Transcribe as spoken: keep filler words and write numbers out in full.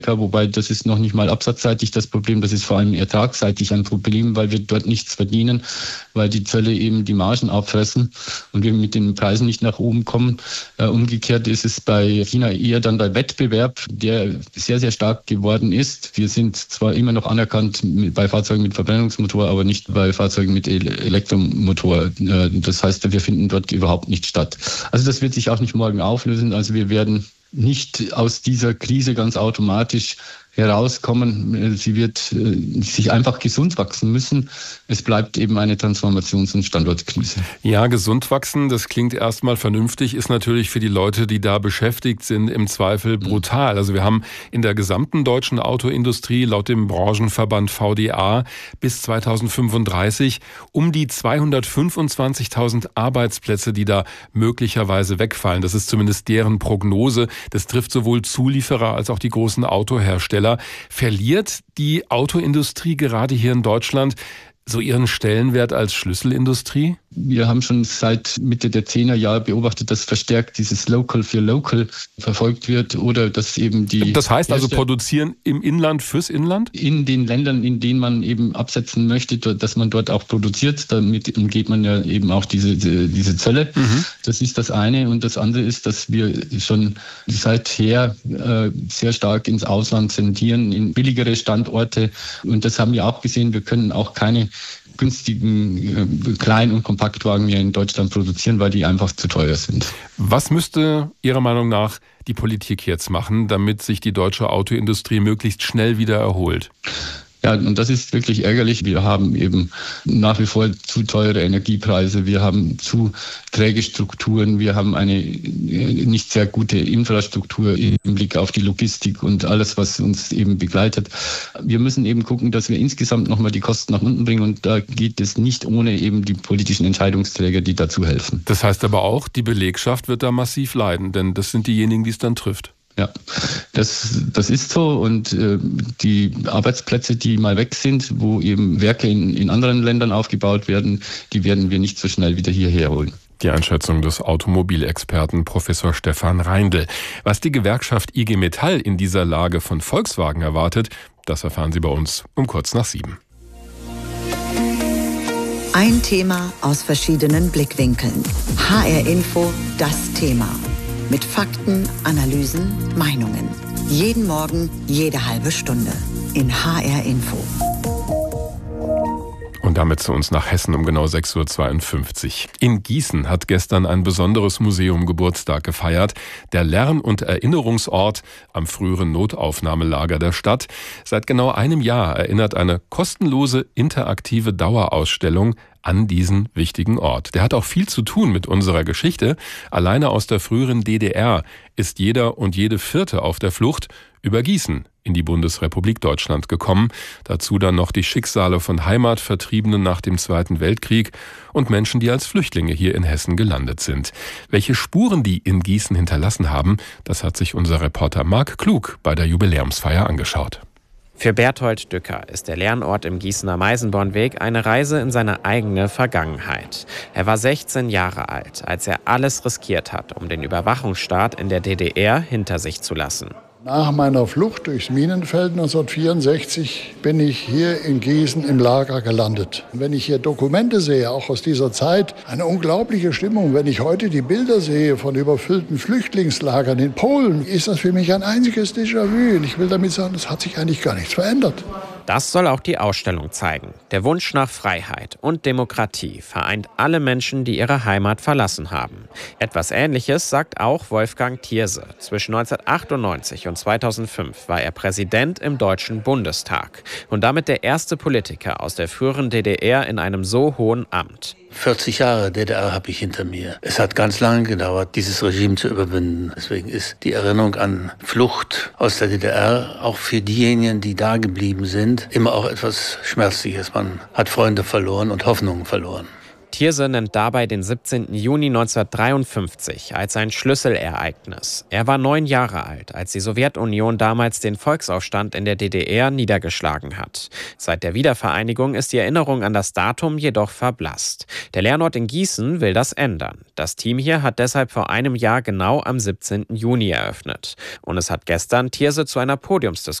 wobei das ist noch nicht mal absatzseitig das Problem, das ist vor allem ertragsseitig ein Problem, weil wir dort nichts verdienen, weil die Zölle eben die Margen auffressen und wir mit den Preisen nicht nach oben kommen. Äh, umgekehrt ist es bei China eher dann der Wettbewerb, der sehr, sehr stark geworden ist. Wir sind zwar immer noch anerkannt bei Fahrzeugen mit Verbrennungsmotor, aber nicht bei Fahrzeugen mit Elektromotor. Äh, das heißt, wir finden dort überhaupt nicht statt. Also das wird sich auch nicht morgen auflösen. Also wir werden nicht aus dieser Krise ganz automatisch herauskommen. Sie wird sich einfach gesund wachsen müssen. Es bleibt eben eine Transformations- und Standortkrise. Ja, gesund wachsen, das klingt erstmal vernünftig, ist natürlich für die Leute, die da beschäftigt sind, im Zweifel brutal. Also wir haben in der gesamten deutschen Autoindustrie laut dem Branchenverband V D A bis zweitausendfünfunddreißig um die zweihundertfünfundzwanzigtausend Arbeitsplätze, die da möglicherweise wegfallen. Das ist zumindest deren Prognose. Das trifft sowohl Zulieferer als auch die großen Autohersteller. Verliert die Autoindustrie gerade hier in Deutschland so ihren Stellenwert als Schlüsselindustrie? Wir haben schon seit Mitte der zehner Jahre beobachtet, dass verstärkt dieses Local für Local verfolgt wird oder dass eben die... Das heißt also produzieren im Inland fürs Inland? In den Ländern, in denen man eben absetzen möchte, dass man dort auch produziert. Damit umgeht man ja eben auch diese, diese Zölle. Mhm. Das ist das eine. Und das andere ist, dass wir schon seither äh, sehr stark ins Ausland tendieren, in billigere Standorte. Und das haben wir auch gesehen. Wir können auch keine günstigen äh, Klein- und Kompaktwagen mehr in Deutschland produzieren, weil die einfach zu teuer sind. Was müsste Ihrer Meinung nach die Politik jetzt machen, damit sich die deutsche Autoindustrie möglichst schnell wieder erholt? Ja, und das ist wirklich ärgerlich. Wir haben eben nach wie vor zu teure Energiepreise, wir haben zu träge Strukturen, wir haben eine nicht sehr gute Infrastruktur im Blick auf die Logistik und alles, was uns eben begleitet. Wir müssen eben gucken, dass wir insgesamt nochmal die Kosten nach unten bringen und da geht es nicht ohne eben die politischen Entscheidungsträger, die dazu helfen. Das heißt aber auch, die Belegschaft wird da massiv leiden, denn das sind diejenigen, die es dann trifft. Ja, das, das ist so und äh, die Arbeitsplätze, die mal weg sind, wo eben Werke in, in anderen Ländern aufgebaut werden, die werden wir nicht so schnell wieder hierher holen. Die Einschätzung des Automobilexperten Professor Stefan Reindl. Was die Gewerkschaft I G Metall in dieser Lage von Volkswagen erwartet, das erfahren Sie bei uns um kurz nach sieben. Ein Thema aus verschiedenen Blickwinkeln. H R Info, das Thema. Mit Fakten, Analysen, Meinungen. Jeden Morgen, jede halbe Stunde. In H R Info. Und damit zu uns nach Hessen um genau sechs Uhr zweiundfünfzig. In Gießen hat gestern ein besonderes Museum Geburtstag gefeiert. Der Lern- und Erinnerungsort am früheren Notaufnahmelager der Stadt. Seit genau einem Jahr erinnert eine kostenlose interaktive Dauerausstellung an diesen wichtigen Ort. Der hat auch viel zu tun mit unserer Geschichte. Alleine aus der früheren D D R ist jeder und jede Vierte auf der Flucht über Gießen in die Bundesrepublik Deutschland gekommen. Dazu dann noch die Schicksale von Heimatvertriebenen nach dem Zweiten Weltkrieg und Menschen, die als Flüchtlinge hier in Hessen gelandet sind. Welche Spuren die in Gießen hinterlassen haben, das hat sich unser Reporter Marc Klug bei der Jubiläumsfeier angeschaut. Für Berthold Dücker ist der Lernort im Gießener Meisenbornweg eine Reise in seine eigene Vergangenheit. Er war sechzehn Jahre alt, als er alles riskiert hat, um den Überwachungsstaat in der D D R hinter sich zu lassen. Nach meiner Flucht durchs Minenfeld neunzehnhundertvierundsechzig bin ich hier in Gießen im Lager gelandet. Wenn ich hier Dokumente sehe, auch aus dieser Zeit, eine unglaubliche Stimmung. Wenn ich heute die Bilder sehe von überfüllten Flüchtlingslagern in Polen, ist das für mich ein einziges Déjà-vu. Und ich will damit sagen, es hat sich eigentlich gar nichts verändert. Das soll auch die Ausstellung zeigen. Der Wunsch nach Freiheit und Demokratie vereint alle Menschen, die ihre Heimat verlassen haben. Etwas Ähnliches sagt auch Wolfgang Thierse. Zwischen neunzehnhundertachtundneunzig und zweitausendfünf war er Präsident im Deutschen Bundestag und damit der erste Politiker aus der früheren D D R in einem so hohen Amt. vierzig Jahre D D R habe ich hinter mir. Es hat ganz lange gedauert, dieses Regime zu überwinden. Deswegen ist die Erinnerung an Flucht aus der D D R auch für diejenigen, die da geblieben sind, immer auch etwas Schmerzliches. Man hat Freunde verloren und Hoffnungen verloren. Thierse nennt dabei den siebzehnten Juni neunzehnhundertdreiundfünfzig als ein Schlüsselereignis. Er war neun Jahre alt, als die Sowjetunion damals den Volksaufstand in der D D R niedergeschlagen hat. Seit der Wiedervereinigung ist die Erinnerung an das Datum jedoch verblasst. Der Lernort in Gießen will das ändern. Das Team hier hat deshalb vor einem Jahr genau am siebzehnten Juni eröffnet. Und es hat gestern Thierse zu einer Podiumsdiskussion